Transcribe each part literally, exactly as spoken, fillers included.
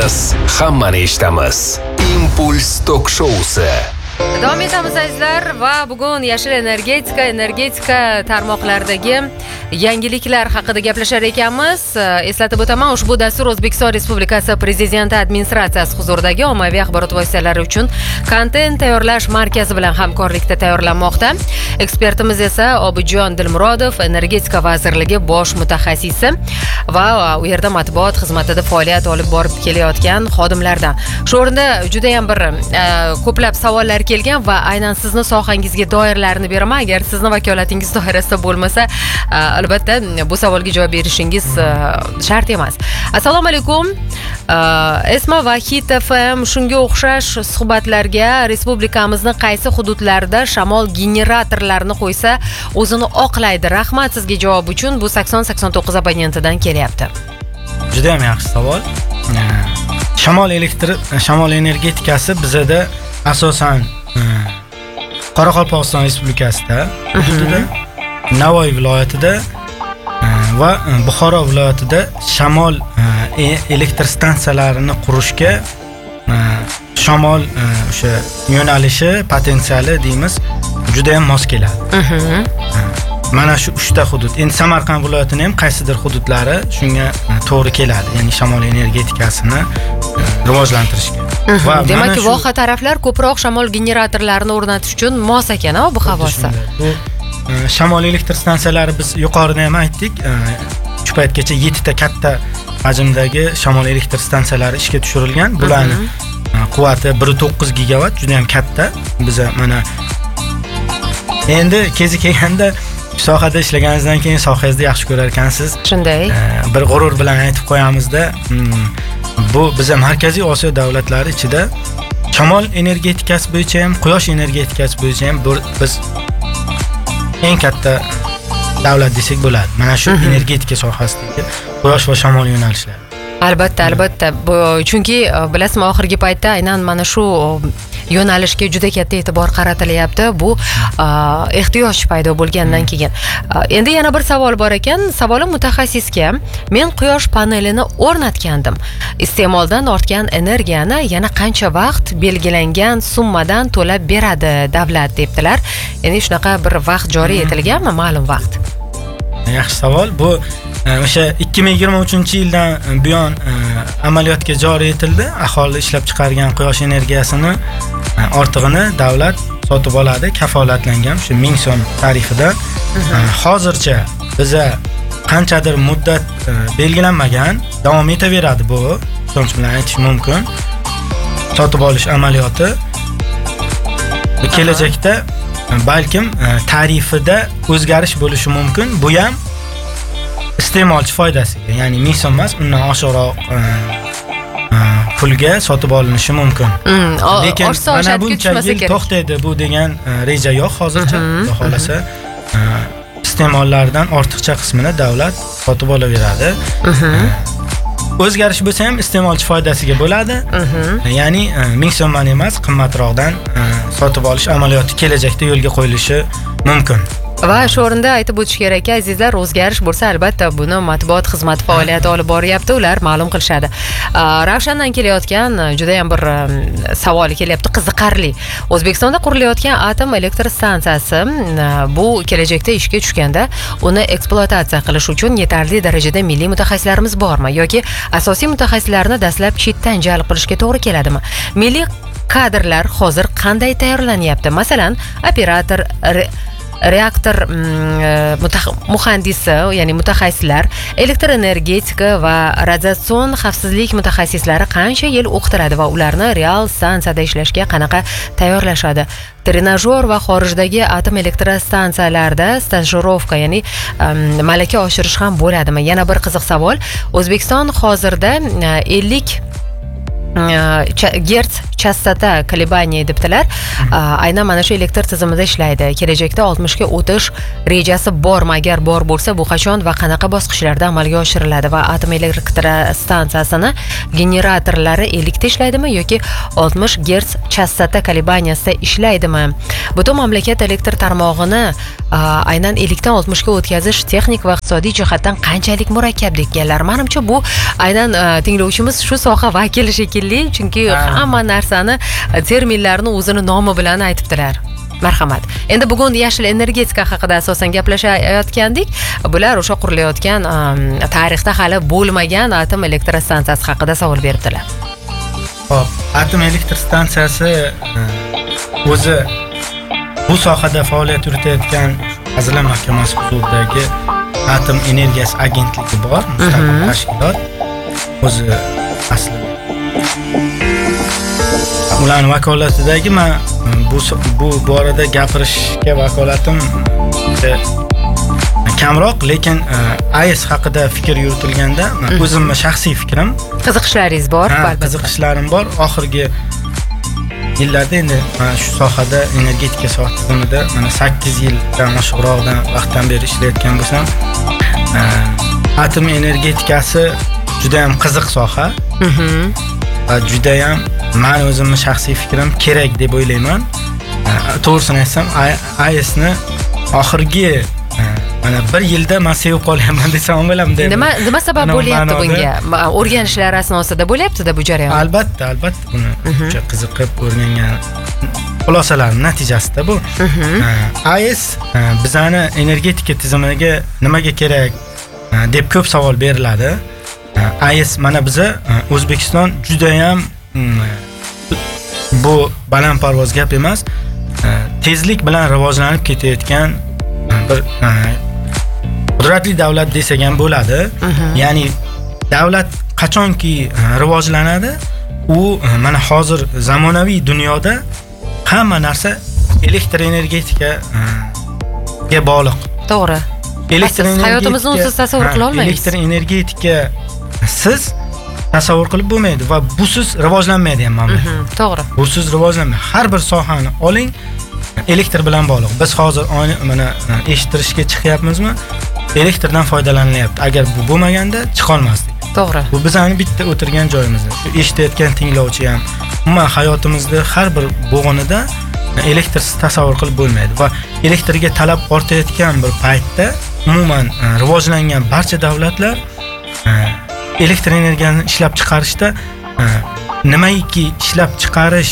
Biz hammani eshitamiz. Impuls tok shousi. Davom etamiz azizlar va bugun yashil energetika, energetika tarmoqlaridagi yangiliklar haqida gaplashar ekanmiz. Eslatib o'taman, ushbu dastur O'zbekiston Respublikasi Prezidenti administratsiyasi huzuridagi ommaviy axborot vositalari uchun kontent tayyorlash markazi bilan hamkorlikda tayyorlanmoqda. Ekspertimiz esa Obijon Dilmurodov, Energetika vazirligi bosh mutaxassisi va u yerda matbuot xizmatida faoliyat olib borib kelayotgan xodimlardan. Shu o'rinda juda ham bir ko'plab savollar kelgan va aynan sizni sohangizga doirlarini beraman. Agar sizni vakolatingiz doirasida bo'lmasa, albatta bu savolga javob berishingiz shart emas. Assalomu alaykum. Esma va Hit F M shunga o'xshash suhbatlarga respublikamizni qaysi hududlarda shamol generatorlarini qo'ysa o'zini oqlaydi? Rahmat sizga javob uchun. Bu sakson sakson to'qqiz abonentidan kelyapti. Juda ham yaxshi savol. Shamol elektr shamol energetikasi bizada asosan Qoraqalpog'iston Respublikasida, hududida, Navoiy viloyatida va Buxoro viloyatida shamol elektr stansiyalarini qurishga shamol o'sha yo'nalishi, potensiali deymiz, juda ham mos keladi. Mana shu uchta hudud. Endi Samarqand viloyatining ham qaysidir hududlari shunga to'g'ri keladi. Ya'ni shamol energetikasini rivojlantirishga. Va demak, voha taraflar ko'proq shamol generatorlarini o'rnatish uchun mos ekan, bu havosi. Bu shamol elektr stansiyalari biz yuqorida ham aytdik. Shu paytgacha yettita katta hajmdagi shamol elektr stansiyalari ishga tushirilgan. Bularning quvvati bir nuqta to'qqiz gigavat, juda ham katta. Biz mana endi kezi kelganda sohada ishlaganingizdan keyin sohangizni yaxshi ko'rar ekansiz. Shunday. Bir g'urur bilan aytib qo'yamizda, bu bizning Markaziy Osiyo davlatlari ichida shamol energetikasi bo'yicha ham, quyosh energetikasi bo'yicha ham biz eng katta davlat desak bo'ladi. Mana shu energetika sohasidagi quyosh va shamol yo'nalishlari. Albatta, albatta. Chunki bilasizmi, oxirgi paytda aynan mana shu yo'nalishga juda katta e'tibor qaratilyapti. Bu ehtiyoj paydo bo'lgandan keyin. Endi yana bir savol bor ekan. Savolim mutaxassisga. Men quyosh panelini o'rnatgandim. Iste'moldan ortgan energiyani yana qancha vaqt belgilangan summadan to'lab beradi davlat debdilar. Ya'ni shunaqa bir vaqt joriy etilganmi, ma'lum vaqt? Yaxshi savol. Bu o'sha ikki ming yigirma uchinchi yildan buyon amaliyotga joriy etildi. Aholi ishlab chiqargan quyosh energiyasini ortig'ini davlat sotib oladi, kafolatlangan shu ming so'm tarifida. Hozircha biza qanchadir muddat belgilanmagan, davom etaveradi bu. So'nch bilan aytish mumkin. Sotib olish amaliyoti kelajakda balkim tarifida o'zgarish bo'lishi mumkin. Bu ham iste'molchi foydasiga, ya'ni ming so'm emas, undan oshiqroq pulga sotib olinishi mumkin. Lekin mana buncha yil to'xtaydi bu degan reja yo'q hozircha. Xudo xolasa iste'mollardan ortiqcha qismini davlat sotib olaveradi. O'zgarish bo'lsa ham iste'molchi foydasiga bo'ladi. Ya'ni ming so'mdan emas, qimmatroqdan sotib olish amaliyoti kelajakda yo'lga qo'yilishi mumkin. Va shu o'rinda aytib o'tish kerakki, azizlar, o'zgarish bo'lsa albatta buni matbuot xizmati faoliyati olib boryapti, ular ma'lum qilishadi. Ravshandan kelayotgan juda ham bir savol kelyapti, qiziqarli. O'zbekistonda qurilayotgan atom elektr stansiyasi bu kelajakda ishga tushganda uni ekspluatatsiya qilish uchun yetarli darajada milliy mutaxassislarimiz bormi yoki asosiy mutaxassislarni dastlab chetdan jalb qilishga to'g'ri keladimi? Milliy kadrlar hozir qanday tayyorlanyapti? Masalan, operator, reaktor muhandisi, ya'ni mutaxassislar, elektr energetika va radiatsion xavfsizlik mutaxassislari qancha yil o'qitiladi va ularni real stansiyada ishlashga qanaqa tayyorlashadi? Trenajyor va xorijdagi atom elektr stansiyalarida stajirovka, ya'ni malaka oshirish ham bo'ladimi? Yana bir qiziq savol. O'zbekiston hozirda ellik gerts частота колебания debdilar. Aynan mana shu elektr tizimida ishlaydi. Kelajakda oltmishga o'tish rejasi bormi? Agar bor bo'lsa, bu qachon va qanaqa bosqichlarda amalga oshiriladi va atom elektr stansiyasini generatorlari ellikta ishlaydimi yoki oltmish gerts chastota kolebaniyasida ishlaydimi? Butun mamlakat elektr tarmog'ini aynan ellikdan oltmishga o'tkazish texnik va iqtisodiy jihatdan qanchalik murakkab deganlar. Menimcha bu aynan tinglovchimiz shu soha vakili shekilli, chunki hamma narsani terminlarni o'zini nomi bilan aytibdilar. Marhamat. Endi bugun yashil energetika haqida asosan gaplashayotgandik. Bular o'sha qurilayotgan tarixda hali bo'lmagan atom elektr stansiyasi haqida savol beribdilar. Xo'p, atom elektr stansiyasi o'zi bu sohada faoliyat yuritayotgan Vazirlar Mahkamasi huzuridagi atom energiyasi agentligi bor, mustaqil tashkilot. O'zi aslida ularning vakolatidagi men bu bu borada gapirishga vakolatim kamroq, lekin A E S haqida fikr yuritilganda o'zimning shaxsiy fikrim, qiziqishlaringiz bor, albatta. Qiziqishlarim bor. Oxirgi yillarda endi mana shu sohada energetika soha tizimida mana sakkiz yildan oshiqroqdan vaqtdan beri ishlayotgan bo'lsam, atom energetikasi juda ham qiziq soha. Va juda ham men o'zimning shaxsiy fikrim kerak deb o'ylayman. To'g'risini aytsam, A E S ni oxirgi mana bir yilda men sevib qolyapman desam bo'ladimi? Nima nima sabab bo'lyapti bunga? O'rganishlar asnosida bo'lyapti-da bu jarayon. Albatta, albatta buni juda qiziqib o'rgangan xulosalarning natijasida bu. A E S bizani energetika tizimiga nimaga kerak deb ko'p savol beriladi. A E S mana biza O'zbekiston juda ham bu balandparvoz gap emas, tezlik bilan rivojlanib ketayotgan bir qudratli davlat desak ham bo'ladi. Ya'ni davlat qachonki rivojlanadi, u mana hozir zamonaviy dunyoda hamma narsa elektr energetikaga bog'liq. To'g'ri. Elektr energetika hayotimizni usiz tasavvur qila olmaymiz. Elektr energetika siz tasavvur qilib bo'lmaydi va busiz rivojlanmaydi ham mamlakat. To'g'ri. Busiz rivojlanmaydi. Har bir sohani oling, elektr bilan bog'liq. Biz hozir mana eshittirishga chiqyapmizmi? Elektrdan foydalanilyapti. Agar bu bo'lmaganda chiqa olmasdik. To'g'ri. Bu bizning bitta o'tirgan joyimizda. Shu eshitayotgan tinglovchi ham umuman hayotimizda har bir bo'g'inida elektrsiz tasavvur qilib bo'lmaydi va elektrga talab ortayotgan bir paytda umuman rivojlangan barcha davlatlar elektr energiyani ishlab chiqarishda nimaiki ishlab chiqarish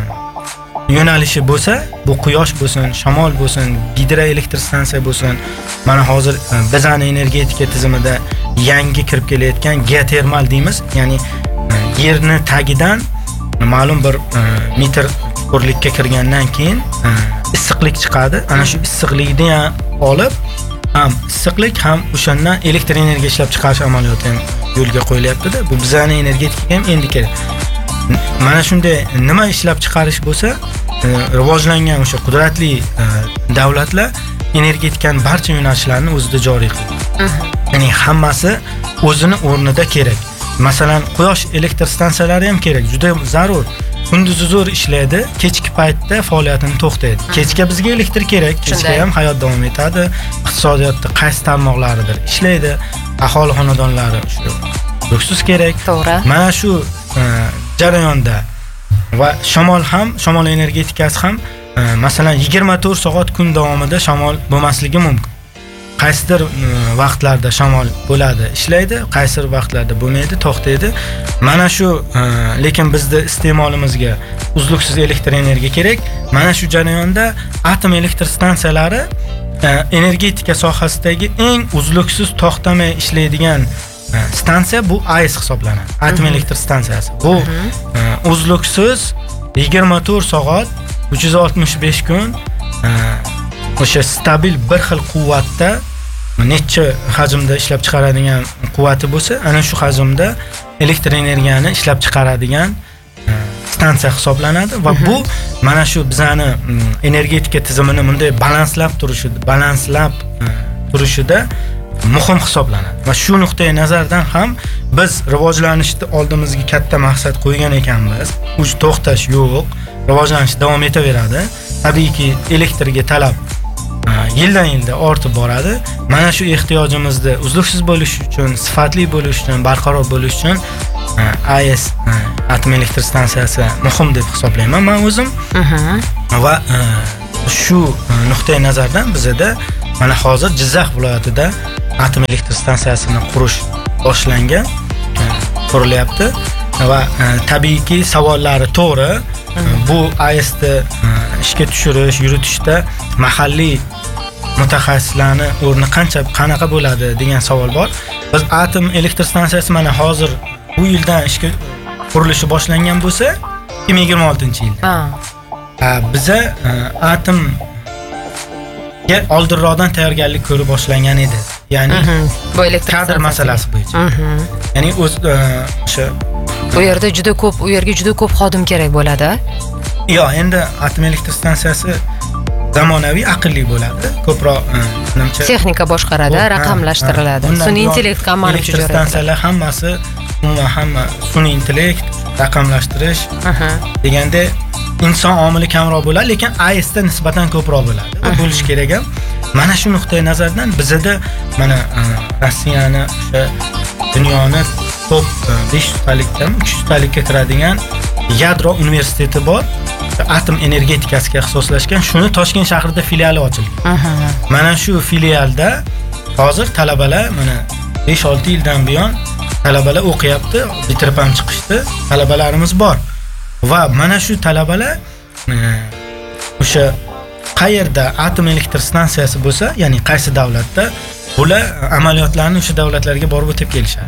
yo'nalishi bo'lsa, bu quyosh bo'lsin, shamol bo'lsin, gidroelektr stansiya bo'lsin, mana hozir bizning energetika tizimida yangi kirib kelayotgan geotermal deymiz, ya'ni yerni tagidan ma'lum bir metr chuqurlikka kirgandan keyin issiqlik chiqadi. Ana shu issiqlikni ham olib, ham issiqlik ham o'shandan elektr energiya ishlab chiqarish amaliyoti ham yo'lga qo'yilyapti-da. Bu bizning energetika ham endi kerak. Mana shunday nima ishlab chiqarish bo'lsa, rivojlangan o'sha qudratli davlatlar energetikani barcha yo'nalishlarini o'zida joriy qildi. Ya'ni hammasi o'zini o'rnida kerak. Masalan, quyosh elektr stansiyalari ham kerak, juda zarur. Kunduzi zo'r ishlaydi, kechki paytda faoliyatini to'xtaydi. Kechga bizga elektr kerak, kechga ham hayot davom etadi. Iqtisodiyotda qaysi tarmoqlaridir ishlaydi, aholi xonadonlari shu ruxsiz kerak. To'g'ri. Mana shu jarayonda va shamol ham, shamol energetikasi ham masalan yigirma to'rt soat kun davomida shamol bo'lmasligi mumkin. Qaysidir vaqtlarda shamol bo'ladi, ishlaydi, qaysidir vaqtlarda bo'lmaydi, to'xtaydi. Mana shu lekin bizda iste'molimizga uzluksiz elektr energiya kerak. Mana shu jarayonda atom elektr stansiyalari energetika sohasidagi eng uzluksiz to'xtamay ishlaydigan stansiya bu A E S hisoblanadi. Atom elektr stansiyasi. Bu uzluksiz yigirma to'rt soat, uch yuz oltmish besh kun o'sha stabil bir xil quvvatda necha hajmda ishlab chiqaradigan quvvati bo'lsa, ana shu hajmda elektr energiyani ishlab chiqaradigan stansiya hisoblanadi va bu mana shu bizani energetika tizimini bunday balanslab turishida, balanslab turishida muhim hisoblanadi. Va shu nuqtai nazardan ham biz rivojlanishni oldimizga katta maqsad qo'ygan ekanmiz. Uch to'xtash yo'q, rivojlanish davom etaveradi. Tabiiyki, elektrga talab yildan yilda ortib boradi. Mana shu ehtiyojimizni uzluksiz bo'lish uchun, sifatli bo'lish uchun, barqaror bo'lish uchun A E S atom elektr stansiyasi muhim deb hisoblayman men o'zim. Va shu nuqtai nazardan bizda mana hozir Jizzax viloyatida atom elektr stansiyasini qurish boshlangan, qurilyapti va tabiiyki savollari to'g'ri. Bu A E Sni ishga tushirish, yuritishda mahalliy mutaxassislarni o'rni qancha qanaqa bo'ladi degan savol bor. Biz atom elektr stansiyasi mana hozir bu yildan ishga qurilishi boshlangan bo'lsa, ikki ming yigirma oltinchi yilda. Ha. Biza atom ga oldinroqdan tayyorgarlik ko'rib boshlangan edi. Ya'ni bu elektr kadr masalasi bo'yicha. Ya'ni o'z o'sha bu yerda juda ko'p, u yerga juda ko'p xodim kerak bo'ladi. Yo'q, endi atom elektr stansiyasi zamonaviy aqlli bo'ladi. Ko'proq menimcha texnika boshqaradi, raqamlashtiriladi. Sun'iy intellekt qamalib elektr stansiyalar hammasi umuman hamma sun'iy intellekt, raqamlashtirish deganda inson omili kamroq bo'ladi, lekin A E Sda nisbatan ko'proq bo'ladi. Bo'lish kerak ham. Mana shu nuqtai nazardan bizda mana Rossiyani o'sha dunyoni top besh yuz talikdan uch yuz talikka kiradigan yadro universiteti bor. Atom energetikasiga ixtisoslashgan. Shuni Toshkent shahrida filiali ochilgan. Mana shu filialda hozir talabalar mana besh olti yildan buyon talabalar o'qiyapti, bitirib ham chiqishdi. Talabalarimiz bor. Va mana shu talabalar o'sha qayerda atom elektr stansiyasi bo'lsa, ya'ni qaysi davlatda, ular amaliyotlarni o'sha davlatlarga borib o'tib kelishadi.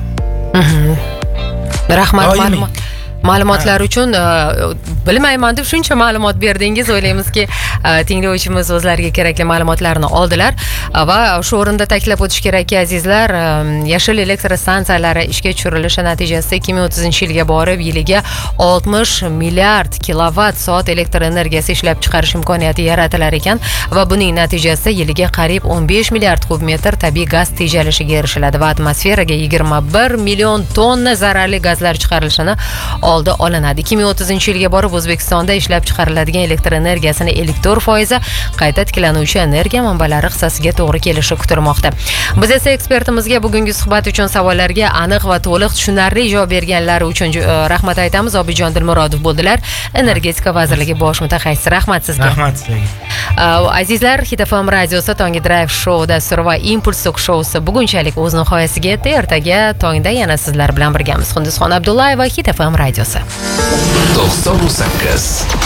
Rahmat ma'lumot. Ma'lumotlar uchun bilmayman deb shuncha ma'lumot berdingiz. O'ylaymizki, tinglovchimiz o'zlariga kerakli ma'lumotlarni oldilar va shu o'rinda ta'kidlab o'tish kerakki, azizlar, yashil elektr stansiyalari ishga tushirilishi natijasida ikki ming o'ttizinchi yilga borib yiliga oltmish milliard kilovatt soat elektr energiyasi ishlab chiqarish imkoniyati yaratilar ekan va buning natijasida yiliga qariyb o'n besh milliard kub metr tabiiy gaz tejalishiga erishiladi va atmosferaga yigirma bir million tonna zararli gazlar chiqarilishini oldi olinadi. ikki ming o'ttizinchi yilga borib O'zbekistonda ishlab chiqariladigan elektr energiyasini ellik to'rt foizi qayta tiklanuvchi energiya manbalari hissasiga to'g'ri kelishi kutilmoqda. Biz esa ekspertimizga bugungi suhbat uchun savollarga aniq va to'liq tushunarli javob berganlari uchun rahmat aytamiz. Obijon Dilmurodov bo'ldilar, Energetika vazirligi bosh mutaxassisi. Rahmat sizga. Rahmat sizga. Azizlar, Hit F M radiosi Tongi Drive show dasturi va Impuls Talk shousi bugunchalik o'z nihoyasiga yetdi. Ertaga tongda yana sizlar bilan birgamiz. Xundisxon Abdullayeva, Hit F M radiosi. to'qson sakkiz